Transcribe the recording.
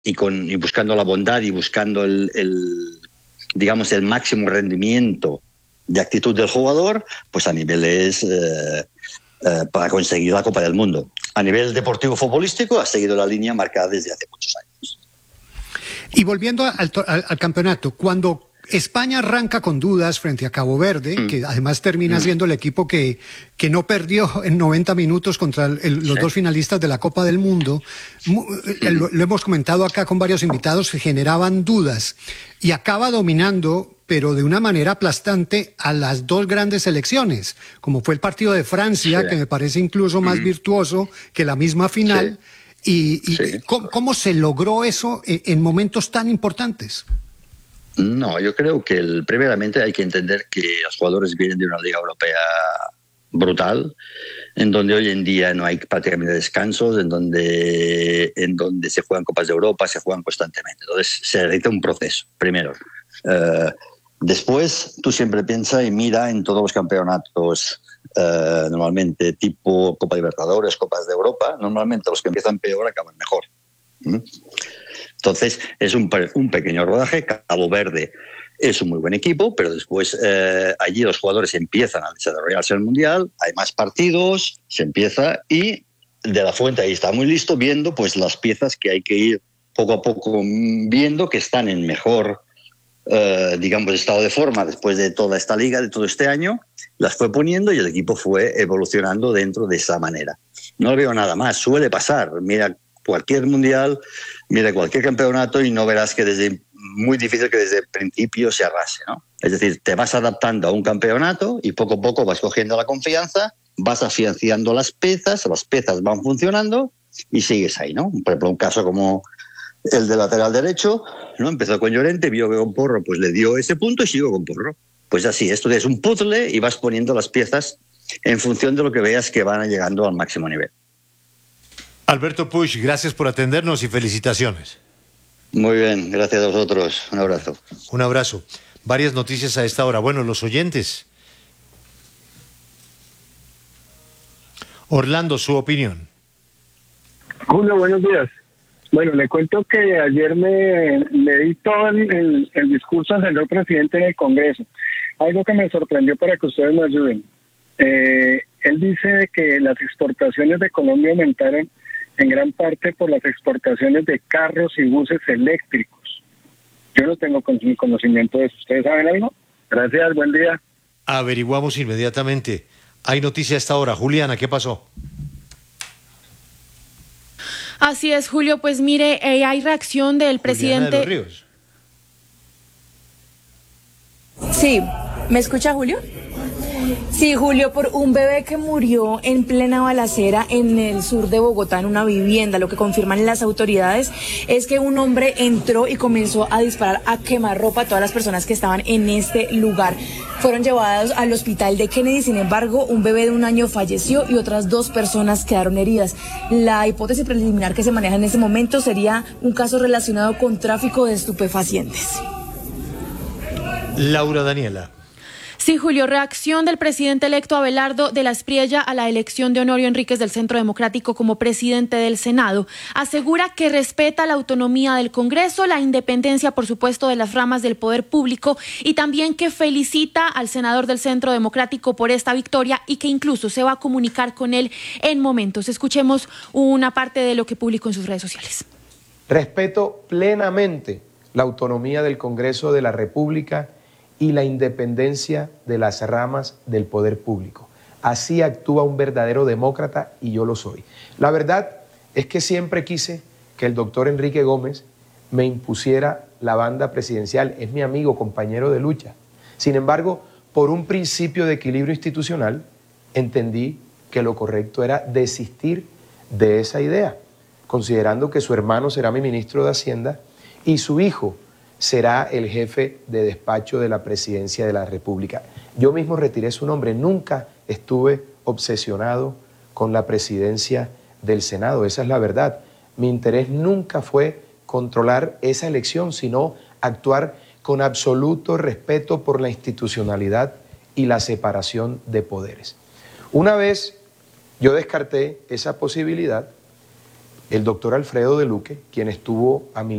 y buscando la bondad y buscando digamos, el máximo rendimiento de actitud del jugador, pues a niveles para conseguir la Copa del Mundo. A nivel deportivo futbolístico ha seguido la línea marcada desde hace muchos años. Y volviendo al campeonato, cuando España arranca con dudas frente a Cabo Verde, que además termina siendo el equipo que no perdió en 90 minutos contra los dos finalistas de la Copa del Mundo, lo hemos comentado acá con varios invitados, que generaban dudas, y acaba dominando, pero de una manera aplastante, a las dos grandes selecciones, como fue el partido de Francia, que me parece incluso más virtuoso que la misma final. ¿Cómo se logró eso en momentos tan importantes? No, yo creo que primeramente hay que entender que los jugadores vienen de una liga europea brutal, en donde hoy en día no hay prácticamente descansos, en donde se juegan Copas de Europa, se juegan constantemente. Entonces se necesita un proceso, primero. Después tú siempre piensa y mira en todos los campeonatos, normalmente tipo Copa Libertadores, Copas de Europa, normalmente los que empiezan peor acaban mejor. Entonces es un pequeño rodaje. Cabo Verde es un muy buen equipo, pero después allí los jugadores empiezan a desarrollarse en el Mundial, hay más partidos, se empieza, y De la Fuente ahí está muy listo viendo pues las piezas que hay que ir poco a poco viendo que están en mejor digamos estado de forma después de toda esta liga, de todo este año, las fue poniendo y el equipo fue evolucionando dentro de esa manera. No veo nada más, suele pasar. Mira cualquier mundial, mira cualquier campeonato y no verás que muy difícil que desde el principio se arrase, ¿no? Es decir, te vas adaptando a un campeonato y poco a poco vas cogiendo la confianza, vas afianzando las piezas van funcionando y sigues ahí, ¿no? Por ejemplo, un caso como el de lateral derecho, ¿no? Empezó con Llorente, vio que con Porro pues le dio ese punto y siguió con Porro. Pues así, esto es un puzzle y vas poniendo las piezas en función de lo que veas que van llegando al máximo nivel. Alberto Puig, gracias por atendernos y felicitaciones. Muy bien, gracias a vosotros. Un abrazo. Un abrazo. Varias noticias a esta hora. Bueno, los oyentes. Orlando, su opinión. Julio, buenos días. Bueno, le cuento que ayer me di todo el discurso del señor presidente en el Congreso. Algo que me sorprendió para que ustedes me ayuden. Él dice que las exportaciones de Colombia aumentaron en gran parte por las exportaciones de carros y buses eléctricos. Yo no tengo conocimiento de eso. ¿Ustedes saben algo? Gracias, buen día. Averiguamos inmediatamente. Hay noticia a esta hora. Juliana, ¿qué pasó? Así es, Julio. Pues mire, hay reacción del presidente. Juliana de los Ríos. Sí, ¿me escucha, Julio? Sí, Julio, por un bebé que murió en plena balacera en el sur de Bogotá, en una vivienda. Lo que confirman las autoridades es que un hombre entró y comenzó a disparar a quemarropa a todas las personas que estaban en este lugar. Fueron llevados al hospital de Kennedy, sin embargo, un bebé de 1 año falleció y otras 2 personas quedaron heridas. La hipótesis preliminar que se maneja en este momento sería un caso relacionado con tráfico de estupefacientes. Laura Daniela. Sí, Julio, reacción del presidente electo Abelardo de la Espriella a la elección de Honorio Enríquez del Centro Democrático como presidente del Senado. Asegura que respeta la autonomía del Congreso, la independencia, por supuesto, de las ramas del poder público, y también que felicita al senador del Centro Democrático por esta victoria y que incluso se va a comunicar con él en momentos. Escuchemos una parte de lo que publicó en sus redes sociales. Respeto plenamente la autonomía del Congreso de la República y la independencia de las ramas del poder público. Así actúa un verdadero demócrata y yo lo soy. La verdad es que siempre quise que el doctor Enrique Gómez me impusiera la banda presidencial. Es mi amigo, compañero de lucha. Sin embargo, por un principio de equilibrio institucional, entendí que lo correcto era desistir de esa idea, considerando que su hermano será mi ministro de Hacienda y su hijo será el jefe de despacho de la presidencia de la República. Yo mismo retiré su nombre, nunca estuve obsesionado con la presidencia del Senado, esa es la verdad. Mi interés nunca fue controlar esa elección, sino actuar con absoluto respeto por la institucionalidad y la separación de poderes. Una vez yo descarté esa posibilidad, el doctor Alfredo de Luque, quien estuvo a mi